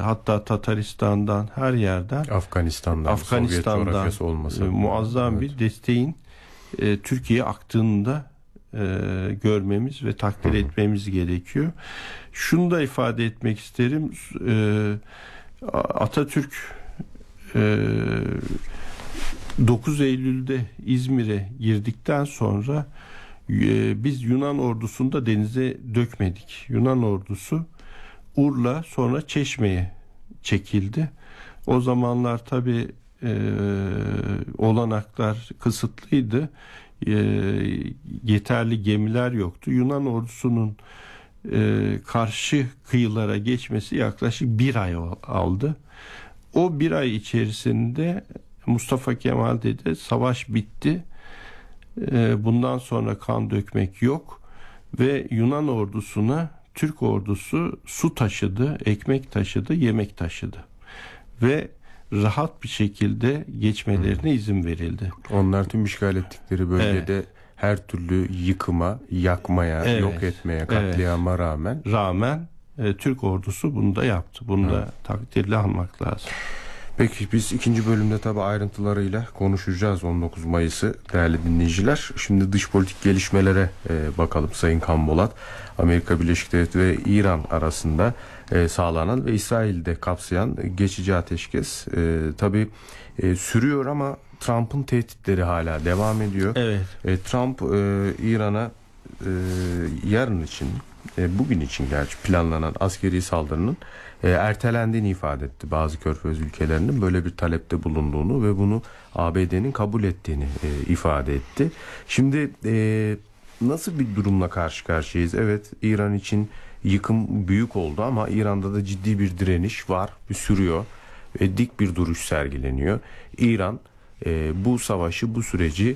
hatta Tataristan'dan, her yerden, Afganistan'dan Sovyet coğrafyası olmasa muazzam bir desteğin Türkiye'ye aktığını da görmemiz ve takdir etmemiz gerekiyor. Şunu da ifade etmek isterim. Atatürk 9 Eylül'de İzmir'e girdikten sonra biz Yunan ordusunu da denize dökmedik. Yunan ordusu Urla, sonra Çeşme'ye çekildi. O zamanlar tabii olanaklar kısıtlıydı. Yeterli gemiler yoktu. Yunan ordusunun karşı kıyılara geçmesi yaklaşık bir ay aldı. O bir ay içerisinde Mustafa Kemal dedi, savaş bitti. Bundan sonra kan dökmek yok. Ve Yunan ordusuna Türk ordusu su taşıdı, ekmek taşıdı, yemek taşıdı. Ve rahat bir şekilde geçmelerine izin verildi. Onlar tüm işgal ettikleri bölgede her türlü yıkıma, yakmaya, yok etmeye, katliama rağmen Türk ordusu bunu da yaptı. Bunu da takdirle almak lazım. Peki biz ikinci bölümde tabii ayrıntılarıyla konuşacağız 19 Mayıs'ı değerli dinleyiciler. Şimdi dış politik gelişmelere bakalım Sayın Kanbolat. Amerika Birleşik Devletleri ve İran arasında sağlanan ve İsrail'de kapsayan geçici ateşkes tabii sürüyor ama Trump'ın tehditleri hala devam ediyor. Evet. Trump İran'a yarın için, bugün için gerçi planlanan askeri saldırının ertelendiğini ifade etti. Bazı Körfez ülkelerinin böyle bir talepte bulunduğunu ve bunu ABD'nin kabul ettiğini ifade etti. Şimdi nasıl bir durumla karşı karşıyayız? Evet, İran için yıkım büyük oldu ama İran'da da ciddi bir direniş var, sürüyor ve dik bir duruş sergileniyor. İran bu savaşı, bu süreci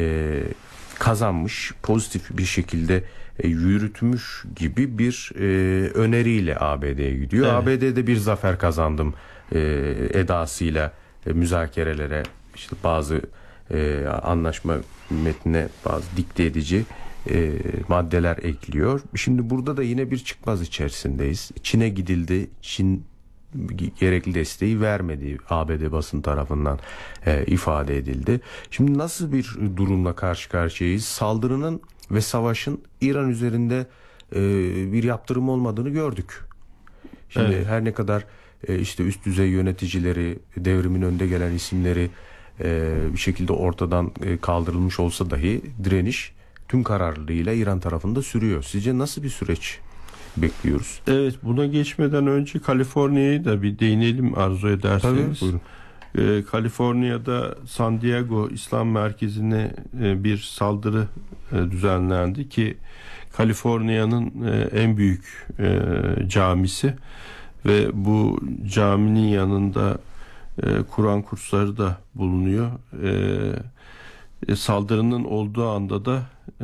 kazanmış, pozitif bir şekilde yürütmüş gibi bir öneriyle ABD'ye gidiyor. Evet. ABD'de bir zafer kazandım edasıyla müzakerelere, işte bazı anlaşma metnine bazı dikte edici maddeler ekliyor. Şimdi burada da yine bir çıkmaz içerisindeyiz. Çin'e gidildi. Çin gerekli desteği vermedi, ABD basın tarafından ifade edildi. Şimdi nasıl bir durumla karşı karşıyayız? Saldırının ve savaşın İran üzerinde bir yaptırım olmadığını gördük. Şimdi her ne kadar işte üst düzey yöneticileri, devrimin önde gelen isimleri bir şekilde ortadan kaldırılmış olsa dahi direniş tüm kararlılığıyla İran tarafında sürüyor. Sizce nasıl bir süreç bekliyoruz? Evet, buna geçmeden önce Kaliforniya'ya da bir değinelim arzu ederseniz. Tabii, buyurun. Kaliforniya'da San Diego İslam Merkezi'ne bir saldırı düzenlendi ki Kaliforniya'nın en büyük camisi ve bu caminin yanında Kur'an kursları da bulunuyor. Saldırının olduğu anda da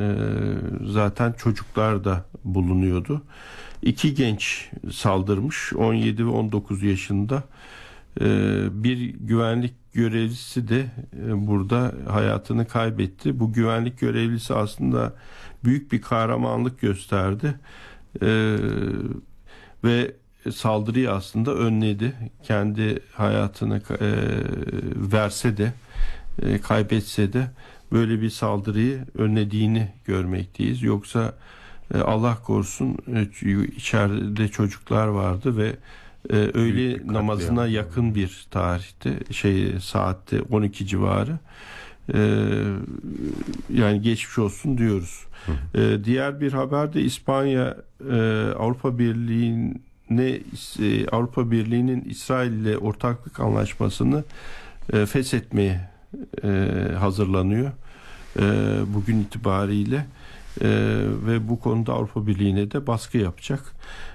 zaten çocuklar da bulunuyordu. 2 genç saldırmış, 17 ve 19 yaşında. Bir güvenlik görevlisi de burada hayatını kaybetti. Bu güvenlik görevlisi aslında büyük bir kahramanlık gösterdi ve saldırıyı aslında önledi. Kendi hayatını verse de, kaybetse de böyle bir saldırıyı önlediğini görmekteyiz. Yoksa Allah korusun içeride çocuklar vardı ve öğle namazına yakın bir tarihte, saatte 12 civarı, yani geçmiş olsun diyoruz. Diğer bir haber de İspanya Avrupa Birliği'nin İsrail ile ortaklık anlaşmasını feshetmeye hazırlanıyor bugün itibariyle ve bu konuda Avrupa Birliği'ne de baskı yapacak.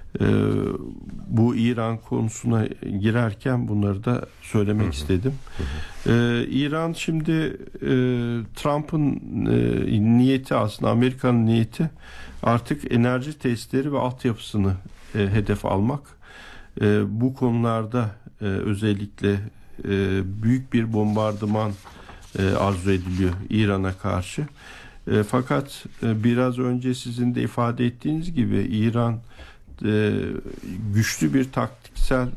Bu İran konusuna girerken bunları da söylemek istedim. İran şimdi Trump'ın niyeti, aslında Amerika'nın niyeti artık enerji testleri ve altyapısını hedef almak. Bu konularda özellikle büyük bir bombardıman arzu ediliyor İran'a karşı. Fakat biraz önce sizin de ifade ettiğiniz gibi İran güçlü bir taktiksel